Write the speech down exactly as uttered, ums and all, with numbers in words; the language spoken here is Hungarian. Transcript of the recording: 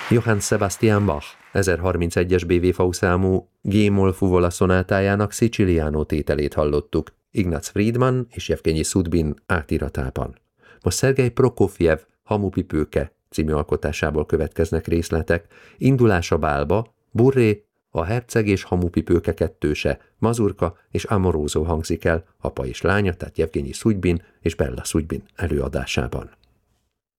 Johann Sebastian Bach ezerharmincegyes bé vé ef számú G-moll fuvola szonátájának Siciliano tételét hallottuk, Ignaz Friedman és Jevgenyi Szudbin átiratában. Most Szergej Prokofjev Hamupipőke című alkotásából következnek részletek, Indulása bálba, Burré, a Herceg és Hamupipőke kettőse, Mazurka és Amoroso hangzik el, apa és lánya, tehát Jevgenyi Szudbin és Bella Szudbin előadásában.